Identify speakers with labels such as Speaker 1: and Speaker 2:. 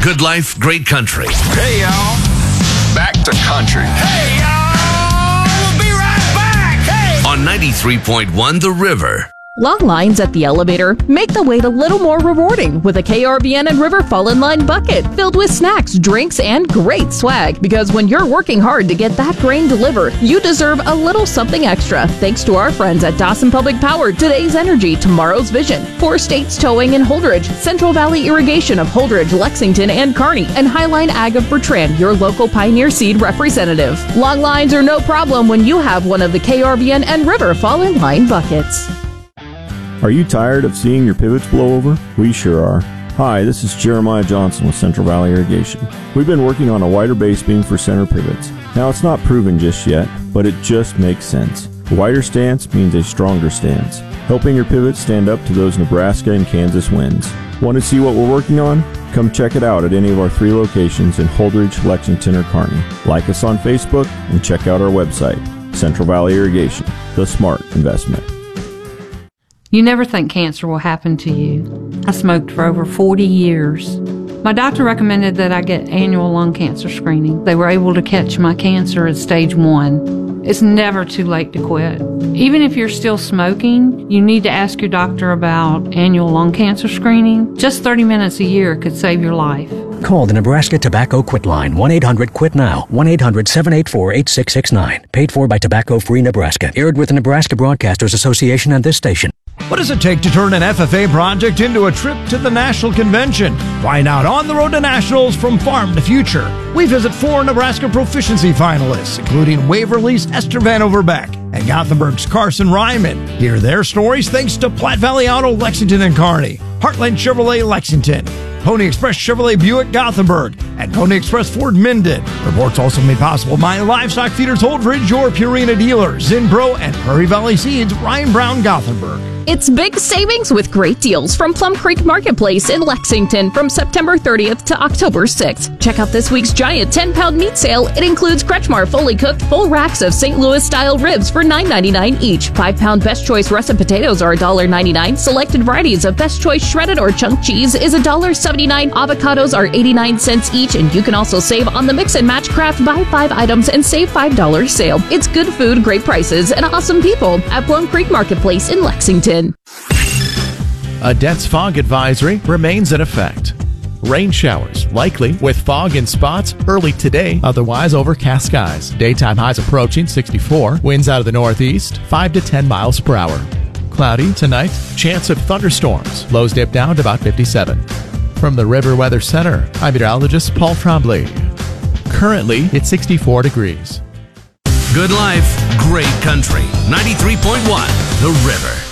Speaker 1: Good life, great country.
Speaker 2: Hey, y'all. Back to country.
Speaker 1: Hey, y'all. We'll be right back. Hey. On 93.1 The River.
Speaker 3: Long lines at the elevator make the wait a little more rewarding with a KRBN and River Fall in Line bucket filled with snacks, drinks, and great swag. Because when you're working hard to get that grain delivered, you deserve a little something extra. Thanks to our friends at Dawson Public Power, today's energy, tomorrow's vision. Four States Towing in Holdridge, Central Valley Irrigation of Holdridge, Lexington, and Kearney, and Highline Ag of Bertrand, your local Pioneer Seed representative. Long lines are no problem when you have one of the KRBN and River Fall in Line buckets.
Speaker 4: Are you tired of seeing your pivots blow over? We sure are. Hi, this is Jeremiah Johnson with Central Valley Irrigation. We've been working on a wider base beam for center pivots. Now, it's not proven just yet, but it just makes sense. A wider stance means a stronger stance, helping your pivots stand up to those Nebraska and Kansas winds. Want to see what we're working on? Come check it out at any of our 3 locations in Holdridge, Lexington, or Kearney. Like us on Facebook and check out our website, Central Valley Irrigation, the smart investment.
Speaker 5: You never think cancer will happen to you. I smoked for over 40 years. My doctor recommended that I get annual lung cancer screening. They were able to catch my cancer at stage 1. It's never too late to quit. Even if you're still smoking, you need to ask your doctor about annual lung cancer screening. Just 30 minutes a year could save your life.
Speaker 6: Call the Nebraska Tobacco Quit Line, 1-800-QUIT-NOW, 1-800-784-8669. Paid for by Tobacco Free Nebraska. Aired with the Nebraska Broadcasters Association and this station.
Speaker 7: What does it take to turn an FFA project into a trip to the National Convention? Find out on the road to Nationals from Farm to Future. We visit 4 Nebraska Proficiency finalists, including Waverly's Esther Van Overbeck and Gothenburg's Carson Ryman. Hear their stories thanks to Platte Valley Auto Lexington and Kearney, Heartland Chevrolet Lexington, Pony Express Chevrolet Buick Gothenburg, and Pony Express Ford Minden. Reports also made possible by Livestock Feeders Holdridge, your Purina dealer, Zinpro, and Prairie Valley Seeds, Ryan Brown Gothenburg.
Speaker 3: It's big savings with great deals from Plum Creek Marketplace in Lexington from September 30th to October 6th. Check out this week's giant 10-pound meat sale. It includes Kretschmar fully cooked full racks of St. Louis-style ribs for $9.99 each. 5-pound Best Choice russet potatoes are $1.99. Selected varieties of Best Choice shredded or chunk cheese is $1.79. Avocados are 89 cents each, and you can also save on the Mix and Match Craft Buy 5 items and save $5 sale. It's good food, great prices, and awesome people at Plum Creek Marketplace in Lexington.
Speaker 8: A dense fog advisory remains in effect. Rain showers likely with fog in spots early today, otherwise overcast skies. Daytime highs approaching 64. Winds out of the northeast 5 to 10 miles per hour. Cloudy tonight, chance of thunderstorms. Lows dip down to about 57. From the River Weather Center, I'm meteorologist Paul Trombley. Currently, it's 64 degrees.
Speaker 1: Good life, great country. 93.1 The River.